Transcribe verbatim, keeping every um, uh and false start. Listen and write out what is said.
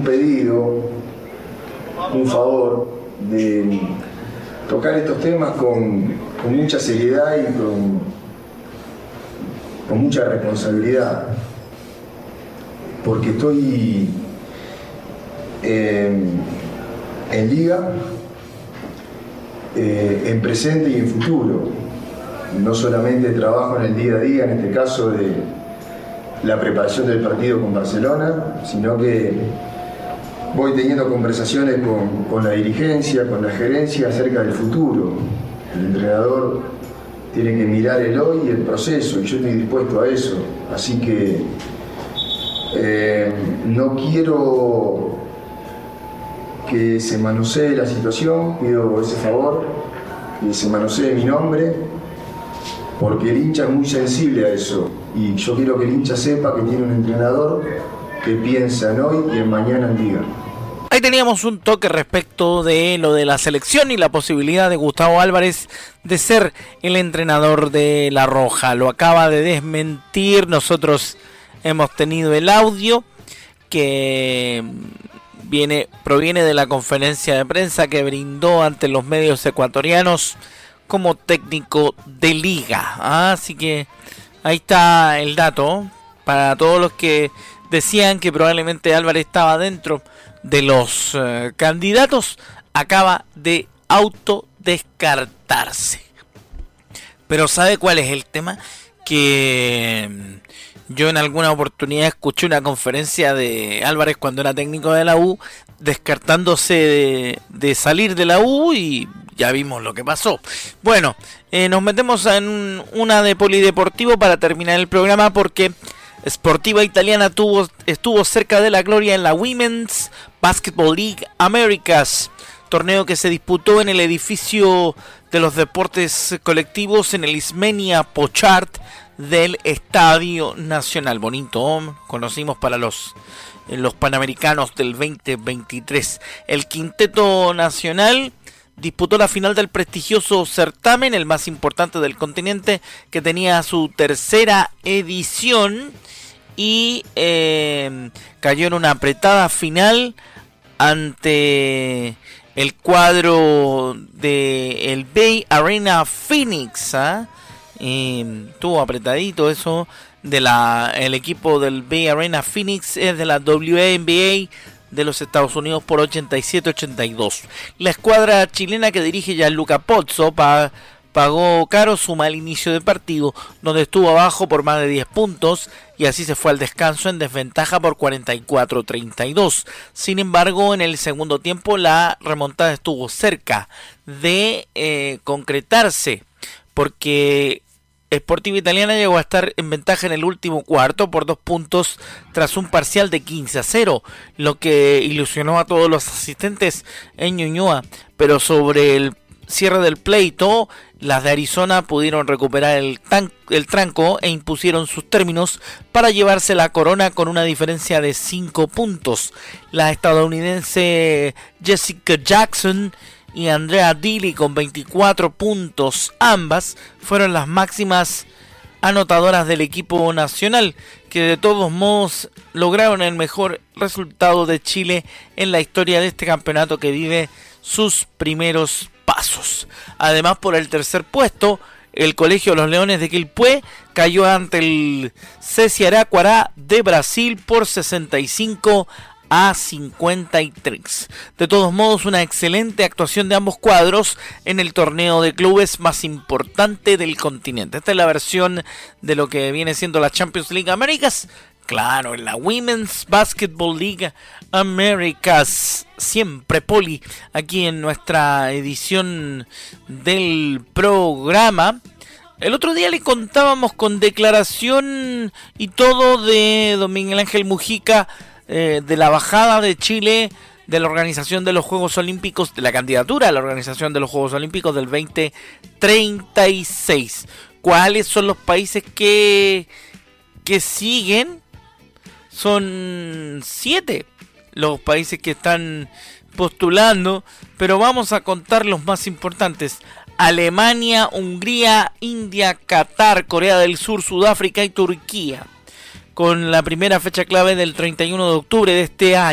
pedido, un favor, de tocar estos temas con, con mucha seriedad y con, con mucha responsabilidad, porque estoy eh, en liga, eh, en presente y en futuro. No solamente trabajo en el día a día, en este caso de la preparación del partido con Barcelona, sino que voy teniendo conversaciones con, con la dirigencia, con la gerencia acerca del futuro. El entrenador tiene que mirar el hoy y el proceso, y yo estoy dispuesto a eso. Así que eh, no quiero que se manosee la situación, pido ese favor, que se manosee mi nombre, porque el hincha es muy sensible a eso, y yo quiero que el hincha sepa que tiene un entrenador que piensa en hoy y en mañana en liga. Ahí teníamos un toque respecto de lo de la selección y la posibilidad de Gustavo Álvarez de ser el entrenador de La Roja. Lo acaba de desmentir. Nosotros hemos tenido el audio que viene proviene de la conferencia de prensa que brindó ante los medios ecuatorianos como técnico de liga. ¿Ah? Así que ahí está el dato para todos los que decían que probablemente Álvarez estaba dentro de los uh, candidatos. Acaba de autodescartarse. Pero ¿sabe cuál es el tema? Que yo en alguna oportunidad escuché una conferencia de Álvarez cuando era técnico de la U, descartándose de, de salir de la U, y ya vimos lo que pasó. Bueno, eh, nos metemos en una de polideportivo para terminar el programa, porque Sportiva Italiana tuvo, estuvo cerca de la gloria en la Women's Basketball League Americas, torneo que se disputó en el edificio de los deportes colectivos en el Ismenia Pochard del Estadio Nacional. Bonito, conocimos para los, los Panamericanos del veinte veintitrés. El quinteto nacional disputó la final del prestigioso certamen, el más importante del continente, que tenía su tercera edición, y eh, cayó en una apretada final ante el cuadro de el Bay Arena Phoenix. ¿eh? Eh, estuvo apretadito eso de la el equipo del Bay Arena Phoenix, es de la W N B A de los Estados Unidos, por ochenta y siete a ochenta y dos. La escuadra chilena que dirige Gianluca Pozzo pa, pagó caro su mal inicio de partido, donde estuvo abajo por más de diez puntos y así se fue al descanso en desventaja por cuarenta y cuatro a treinta y dos. Sin embargo, en el segundo tiempo la remontada estuvo cerca de eh, concretarse, porque Sportiva Italiana llegó a estar en ventaja en el último cuarto por dos puntos tras un parcial de quince a cero, lo que ilusionó a todos los asistentes en Ñuñoa, pero sobre el cierre del pleito, las de Arizona pudieron recuperar el, tan- el tranco e impusieron sus términos para llevarse la corona con una diferencia de cinco puntos. La estadounidense Jessica Jackson y Andrea Dilley con veinticuatro puntos, ambas fueron las máximas anotadoras del equipo nacional, que de todos modos lograron el mejor resultado de Chile en la historia de este campeonato que vive sus primeros pasos. Además, por el tercer puesto, el Colegio de los Leones de Quilpué cayó ante el C S Araraquara de Brasil por sesenta y cinco a cincuenta y tres. De todos modos, una excelente actuación de ambos cuadros en el torneo de clubes más importante del continente. Esta es la versión de lo que viene siendo la Champions League Américas. Claro, en la Women's Basketball League Americas, siempre poli, aquí en nuestra edición del programa. El otro día le contábamos con declaración y todo de don Miguel Ángel Mujica, eh, de la bajada de Chile de la organización de los Juegos Olímpicos, de la candidatura a la organización de los Juegos Olímpicos del veinte treinta y seis. ¿Cuáles son los países que, que siguen? Son siete los países que están postulando, pero vamos a contar los más importantes: Alemania, Hungría, India, Qatar, Corea del Sur, Sudáfrica y Turquía, con la primera fecha clave del treinta y uno de octubre de este año.